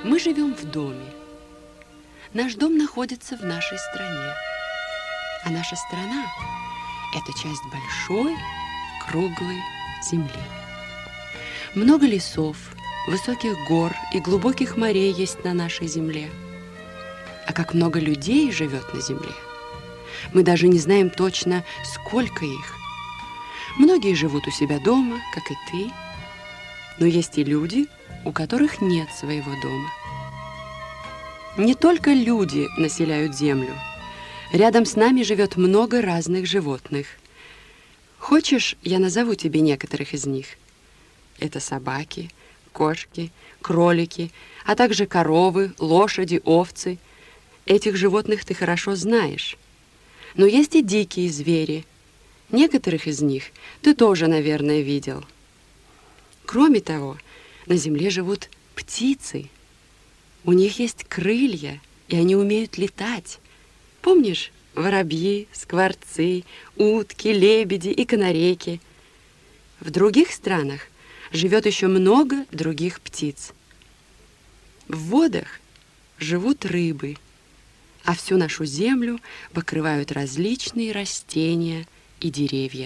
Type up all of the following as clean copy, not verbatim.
Мы живем в доме. Наш дом находится в нашей стране. А наша страна – это часть большой, круглой земли. Много лесов, высоких гор и глубоких морей есть на нашей земле. А как много людей живет на земле, мы даже не знаем точно, сколько их. Многие живут у себя дома, как и ты, но есть и люди, у которых нет своего дома. Не только люди населяют землю. Рядом с нами живет много разных животных. Хочешь, я назову тебе некоторых из них? Это собаки, кошки, кролики, а также коровы, лошади, овцы. Этих животных ты хорошо знаешь. Но есть и дикие звери. Некоторых из них ты тоже, наверное, видел. Кроме того, на земле живут птицы. У них есть крылья, и они умеют летать. Помнишь, воробьи, скворцы, утки, лебеди и канарейки? В других странах живет еще много других птиц. В водах живут рыбы, а всю нашу землю покрывают различные растения и деревья.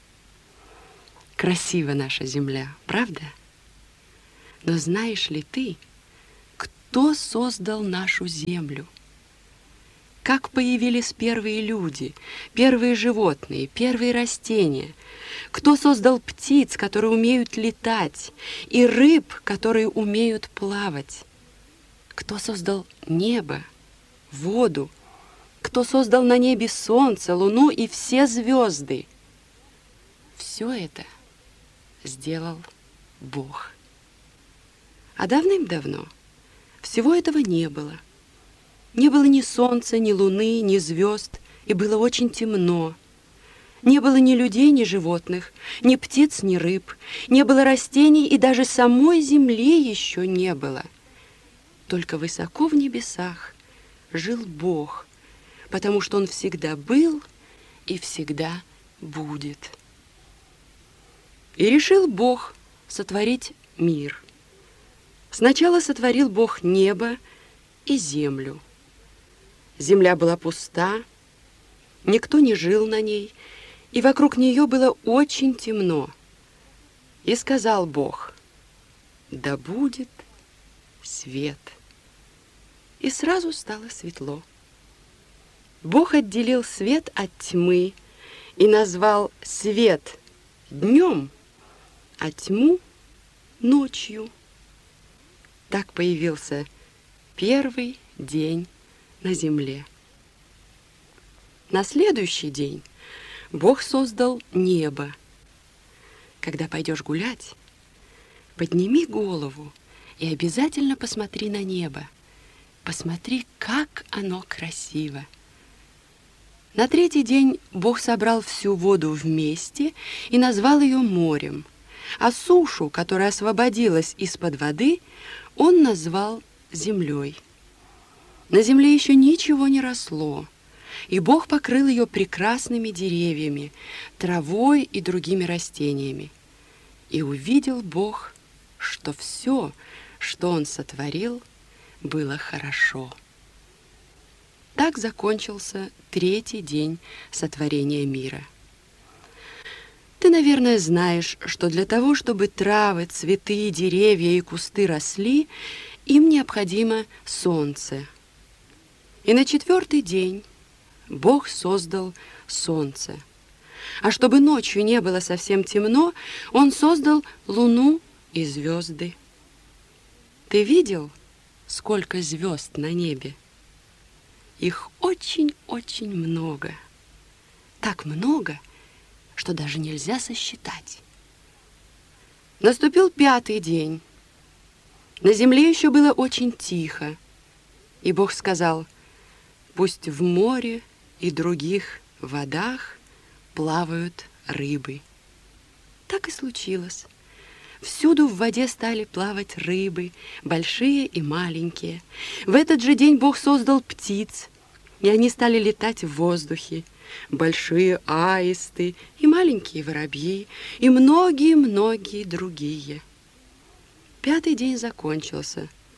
Красива наша земля, правда? Но знаешь ли ты, кто создал нашу землю? Как появились первые люди, первые животные, первые растения? Кто создал птиц, которые умеют летать, и рыб, которые умеют плавать? Кто создал небо, воду? Кто создал на небе солнце, луну и все звезды? Все это сделал Бог. А давным-давно всего этого не было. Не было ни солнца, ни луны, ни звезд, и было очень темно. Не было ни людей, ни животных, ни птиц, ни рыб, не было растений, и даже самой земли еще не было. Только высоко в небесах жил Бог, потому что Он всегда был и всегда будет. И решил Бог сотворить мир. Сначала сотворил Бог небо и землю. Земля была пуста, никто не жил на ней, и вокруг нее было очень темно. И сказал Бог: «Да будет свет». И сразу стало светло. Бог отделил свет от тьмы и назвал свет днем, а тьму ночью. Так появился первый день на земле. На следующий день Бог создал небо. Когда пойдешь гулять, подними голову и обязательно посмотри на небо. Посмотри, как оно красиво. На третий день Бог собрал всю воду вместе и назвал ее морем, а сушу, которая освободилась из-под воды, Он назвал землей. На земле еще ничего не росло, и Бог покрыл ее прекрасными деревьями, травой и другими растениями. И увидел Бог, что все, что Он сотворил, было хорошо. Так закончился третий день сотворения мира. Ты, наверное, знаешь, что для того, чтобы травы, цветы, деревья и кусты росли, им необходимо солнце. И на четвертый день Бог создал солнце. А чтобы ночью не было совсем темно, Он создал луну и звезды. Ты видел, сколько звезд на небе? Их очень-очень много. Так много, что даже нельзя сосчитать. Наступил пятый день. На земле еще было очень тихо. И Бог сказал: «Пусть в море и других водах плавают рыбы». Так и случилось. Всюду в воде стали плавать рыбы, большие и маленькие. В этот же день Бог создал птиц, и они стали летать в воздухе. Большие аисты и маленькие воробьи, и многие-многие другие. Пятый день закончился.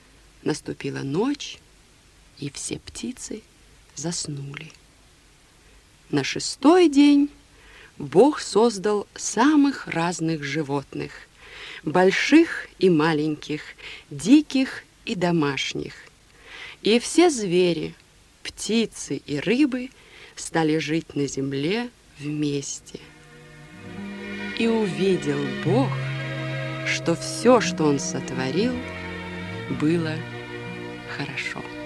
Наступила ночь, и все птицы заснули. На 6-й день Бог создал самых разных животных, больших и маленьких, диких и домашних. И все звери, птицы и рыбы стали жить на земле вместе. И увидел Бог, что все, что Он сотворил, было хорошо.